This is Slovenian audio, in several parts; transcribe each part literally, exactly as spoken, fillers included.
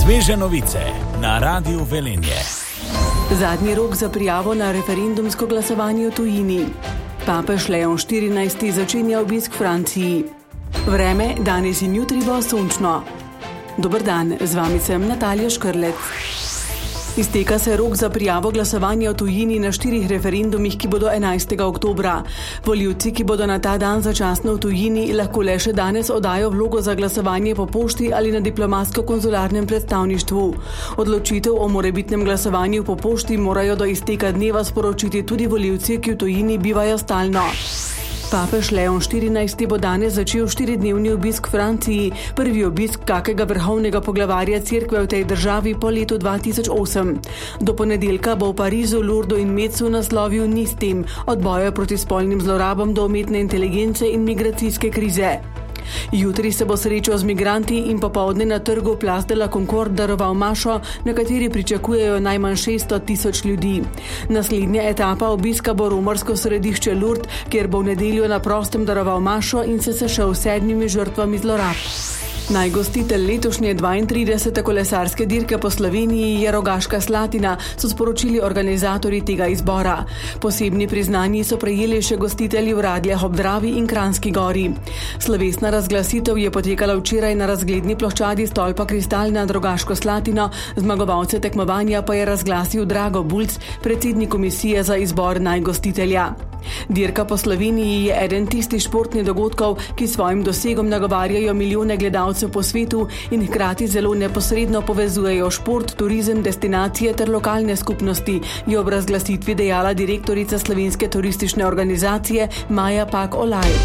Sveže novice na Radiu Velenje. Zadnji rok za prijavo na referendumsko glasovanje v tujini. Papež Leon štirinajsti začenja obisk v Franciji. Vreme danes in jutri bo sončno. Dober dan, z vami sem Natalija Škrlec. Izteka se rok za prijavo glasovanja v tujini na štirih referendumih, ki bodo enajstega oktobra. Volivci, ki bodo na ta dan začasno v tujini, lahko le še danes oddajo vlogo za glasovanje po pošti ali na diplomatsko-konzularnem predstavništvu. Odločitev o morebitnem glasovanju po pošti morajo do izteka dneva sporočiti tudi volivci, ki v tujini bivajo stalno. Papež Leon štirinajsti bo danes začel štiridnevni obisk v Franciji, prvi obisk kakega vrhovnega poglavarja cerkve v tej državi po letu dva tisoč osem. Do ponedeljka bo v Parizu, Lourdu in Metzu naslovil niz tem, od boja proti spolnim zlorabam do umetne inteligence in migracijske krize. Jutri se bo srečal z migranti in popoldne na trgu Place de la Concorde daroval mašo, na kateri pričakujejo najmanj šeststo tisoč ljudi. Naslednja etapa obiska bo romarsko središče Lourdes, kjer bo v nedeljo na prostem daroval mašo in se sešel s sedmimi žrtvami zlorab. Najgostitelj letošnje dvaintridesete kolesarske dirke po Sloveniji je Rogaška Slatina, so sporočili organizatorji tega izbora. Posebni priznanji so prejeli še gostitelji v Radljah ob Dravi in Kranjski Gori. Slovesna razglasitev je potekala včeraj na razgledni ploščadi stolpa Kristal nad Rogaško Slatino, zmagovalce tekmovanja pa je razglasil Drago Bulc, predsednik komisije za izbor najgostitelja. Dirka po Sloveniji je eden tistih športnih dogodkov, ki svojim dosegom nagovarjajo milijone gledalcev po svetu in hkrati zelo neposredno povezujejo šport, turizem, destinacije ter lokalne skupnosti, je ob razglasitvi dejala direktorica Slovenske turistične organizacije Maja Pak Olaj.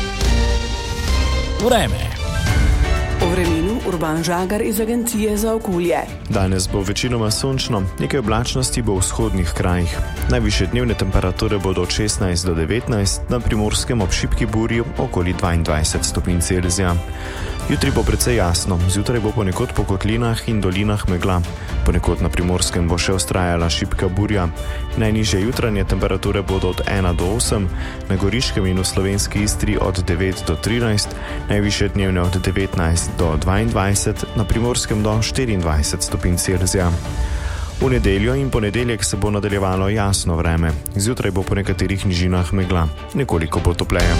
Vreme. O vremenu Urban Žagar iz Agencije za okolje. Danes bo večinoma sončno, nekaj oblačnosti bo v vzhodnih krajih. Najvišje dnevne temperature bodo od šestnajst do devetnajst, na Primorskem ob šibki burji okoli dvaindvajset stopinj Celzija. Jutri bo precej jasno, zjutraj bo ponekod po kotlinah in dolinah megla. Ponekod na Primorskem bo še vztrajala šibka burja. Najnižje jutranje temperature bodo od ena do osem, na Goriškem in v slovenski Istri od devet do trinajst, najvišje dnevne od devetnajst do dvaindvajset, na Primorskem do štiriindvajset stopinj Celzija. V nedeljo in ponedeljek se bo nadaljevalo jasno vreme. Zjutraj bo po nekaterih nižinah megla, nekoliko bo topleje.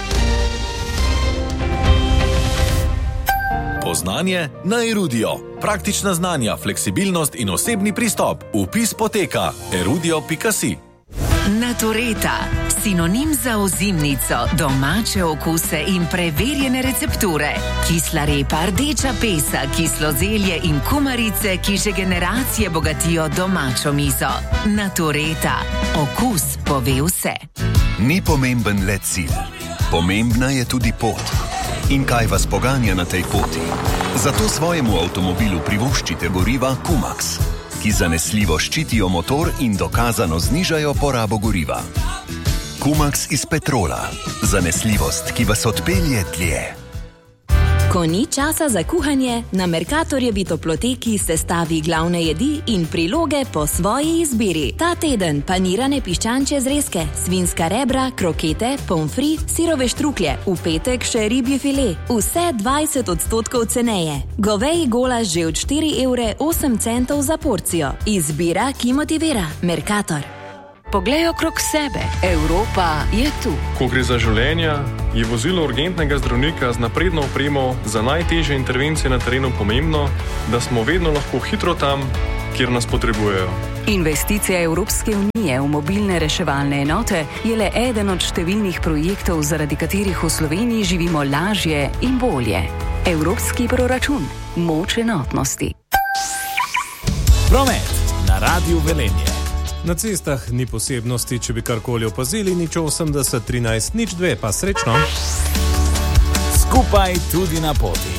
Poznanje na Erudio. Praktična znanja, fleksibilnost in osebni pristop. Vpis poteka erudio pika si. Natureta, sinonim za ozimnico, domače okuse in preverjene recepture. Kisla repa, rdeča pesa, kislo zelje in kumarice, ki že generacije bogatijo domačo mizo. Natureta, okus pove vse. Ni pomemben le cilj, pomembna je tudi pot. In kaj vas poganja na tej poti? Zato svojemu avtomobilu privoščite goriva Kumax, ki zanesljivo ščitijo motor in dokazano znižajo porabo goriva. Kumax iz petrola. Zanesljivost, ki vas odpelje dlje. Ko ni časa za kuhanje, na Mercatorjevi toploteki sestavi glavne jedi in priloge po svoji izbiri. Ta teden panirane piščančje zrezke, svinska rebra, krokete, pomfri, sirove štruklje, v petek še ribji file, vse dvajset odstotkov ceneje. Goveji golaž že od štiri evre osem centov za porcijo. Izbira, ki motivira. Mercator. Poglej okrog sebe. Evropa je tu. Ko gre za življenja, je vozilo urgentnega zdravnika z napredno opremo za najtežje intervencije na terenu pomembno, da smo vedno lahko hitro tam, kjer nas potrebujejo. Investicija Evropske unije v mobilne reševalne enote je le eden od številnih projektov, zaradi katerih v Sloveniji živimo lažje in bolje. Evropski proračun. Moč enotnosti. Promet na Radiu Velenje. Na cestah ni posebnosti, če bi karkoli opazili, nič osemdeset trinajst nič dve, pa srečno. Skupaj tudi na poti.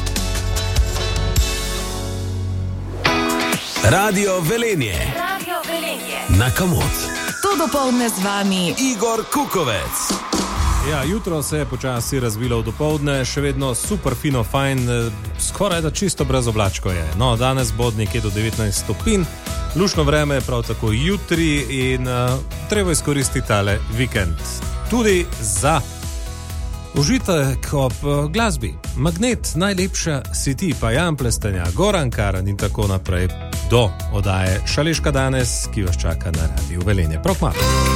Radio Velenje. Radio Velenje. Na Kamot. To dopoldne z vami Igor Kukovec. Ja, jutro se je počasi razvilo v dopoldne, še vedno super fino fajn, skoraj da čisto brez oblačko je. No, danes bo nekje do devetnajst stopinj, lušno vreme prav tako jutri in uh, treba izkoristiti tale vikend. Tudi za Užitek ob glasbi. Magnet, najlepša si ti, pa Jan Plestenja, Goran Karan in tako naprej do oddaje Šaleška danes, ki vas čaka na Radiu Velenje. Prav kmalu.